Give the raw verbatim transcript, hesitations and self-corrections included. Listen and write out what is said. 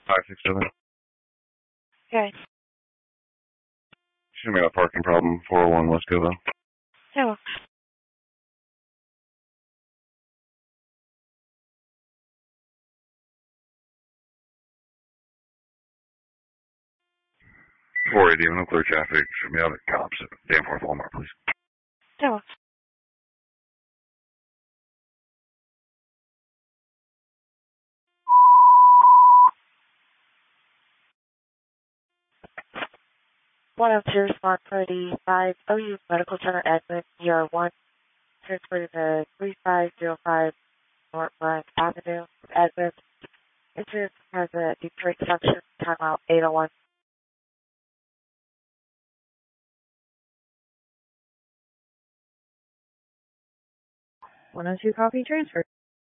five six seven. Okay. Should be a parking problem, four oh one West Cova. Yeah. four eighty, no clear traffic. Should be out at cops at Danforth Walmart, please. Yeah. one oh two, Smart thirty-five, O U Medical Center Admin, year one, transfer to three five zero five North Bryant Avenue, Admin. Insurance has a Detroit Junction, timeout eight oh one. one oh two, copy transfer.